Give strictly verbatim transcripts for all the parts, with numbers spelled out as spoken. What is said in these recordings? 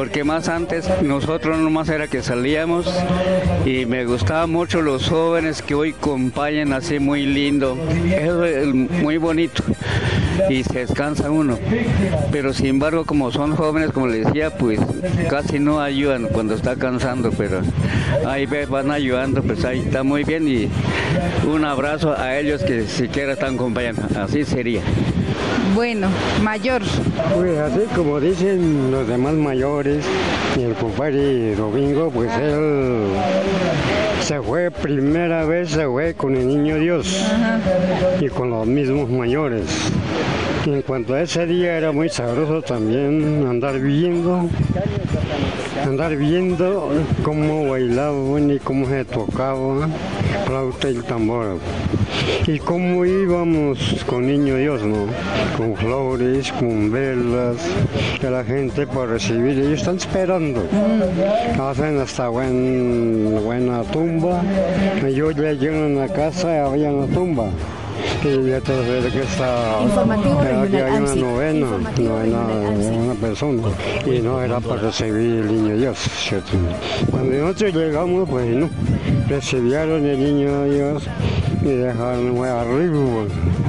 porque más antes nosotros nomás era que salíamos y me gustaban mucho los jóvenes que hoy acompañan así muy lindo, eso es muy bonito y se descansa uno, pero sin embargo como son jóvenes, como les decía, pues casi no ayudan cuando está cansando, pero ahí van ayudando, pues ahí está muy bien y un abrazo a ellos que siquiera están acompañando, así sería. Bueno, mayor. Pues así como dicen los demás mayores, y el compadre Domingo, pues él se fue, primera vez se fue con el niño Dios. Ajá. Y con los mismos mayores. Y en cuanto a ese día era muy sabroso también andar viendo, andar viendo cómo bailaban y cómo se tocaba flauta y tambor. Y cómo íbamos con Niño Dios, ¿no? Con flores, con velas, que la gente para recibir, ellos están esperando. Hacen hasta buen, buena tumba. Ellos ya llegan a casa y había una tumba. Y ya te ves que está, aquí hay una novena, novena de una persona, y no era para recibir el niño Dios, ¿cierto? Cuando nosotros llegamos, pues no, recibieron el niño Dios y dejaron arriba,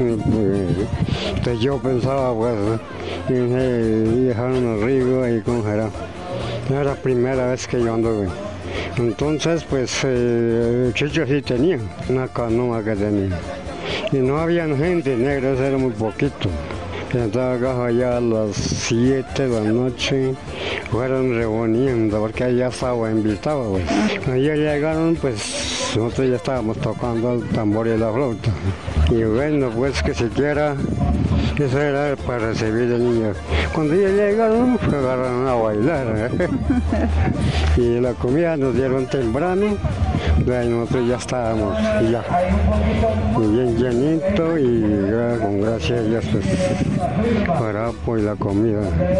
entonces yo pensaba, pues, y dejaron arriba y congelaron. Era la primera vez que yo anduve. Entonces, pues, eh, Chicho sí tenía una canoa que tenía. Y no había gente negra, eso era muy poquito. Entonces allá a las siete de la noche fueron reuniendo, porque allá estaba invitado. Pues. Allá llegaron, pues nosotros ya estábamos tocando el tambor y la flauta. Y bueno, pues que siquiera eso era para recibir al niño. Cuando ya llegaron, pues agarraron a bailar. ¿eh? Y la comida nos dieron temprano. Y nosotros ya estábamos ya bien llenito y ya, con gracias a Dios pues, para pues, la comida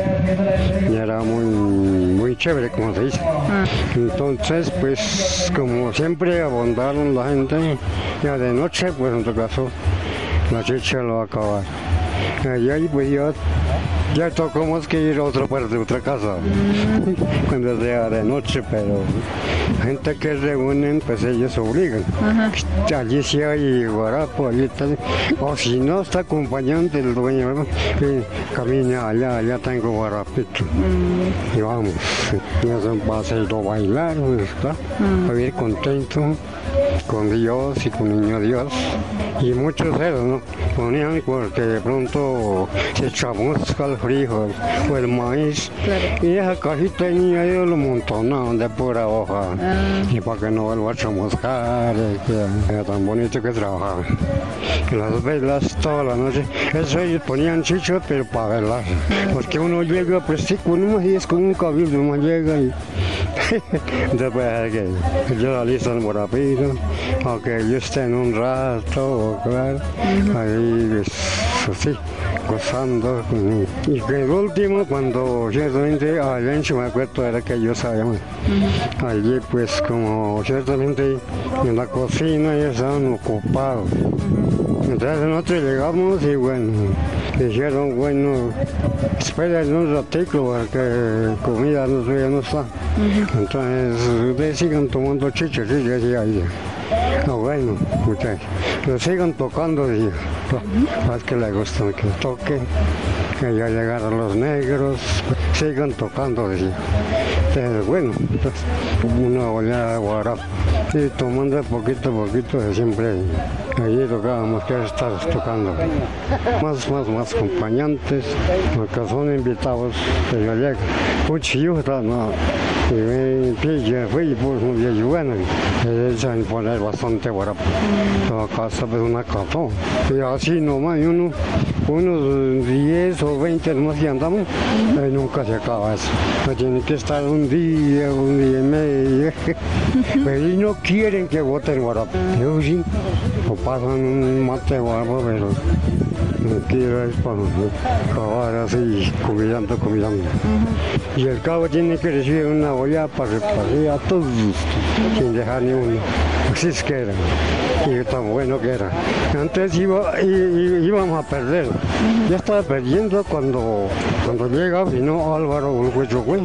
y era muy, muy chévere, como se dice. Entonces, pues como siempre abundaron la gente, ya de noche, pues en todo caso, la chicha lo va a acabar. Y ahí pues ya, ya tocamos que ir a otra parte de otra casa, cuando sea de noche, pero gente que reúnen, pues ellos obligan. Ajá. Allí sí hay guarapo, allí está, o si no está acompañante del dueño, eh, camina allá, allá tengo guarapito. Mm. Y vamos, ya son paseo a bailar, ¿está? Mm. A ir contento con Dios y con Niño Dios. Y muchos ceros, ¿no? Ponían porque de pronto se chamusca el frijol o el maíz. Claro. Y esa cajita de Niño Dios lo montonaban de pura hoja. Ah. Y para que no vuelva a chamuscar, que era tan bonito que trabajaban. Y las velas toda la noche, eso ellos ponían chicho, pero para velar. Porque uno llega, pues sí, con uno y es con un cabildo, uno llega y después que yo alisto el morapito, aunque yo esté en un rato, claro, uh-huh. Ahí así, gozando. Y que el último, cuando ciertamente allá en Chimacueto era que yo sabía más. Uh-huh. Allí pues como ciertamente en la cocina ya estaban ocupados. Uh-huh. Entonces nosotros llegamos y bueno, dijeron, bueno, esperen un ratito porque comida no, ya no está. Uh-huh. Entonces ustedes sigan tomando chicha, sí, ya sí, ahí. Ah, bueno, muchachos, lo sigan tocando y más que les gusta que toquen, que ya llegaron los negros, sigan tocando y entonces, bueno, pues, una oleada de guarapo y tomando poquito a poquito de siempre. Allí tocábamos que estar tocando. Más, más, más acompañantes, porque son invitados que ya llegan. Un chillo está, no. Y me pilla, fui por un día bueno, y se poner bastante guarapo. Toda casa pues una cató. Y así nomás, uno, unos diez o veinte nomás y andamos, y nunca se acaba eso. Tiene que estar un día, un día y medio. Pero y no quieren que boten guarapo. Yo sí, o pasan un mate guarapo, pero no quiero es para acabar así, comidando, comidando. Uh-huh. Y el cabo tiene que recibir una olla para repartir a todos, uh-huh. Sin dejar ni uno. Así es que era, y tan bueno que era. Antes iba, y, y, íbamos a perder. Uh-huh. Ya estaba perdiendo cuando, cuando llega, vino Álvaro Urgüecho.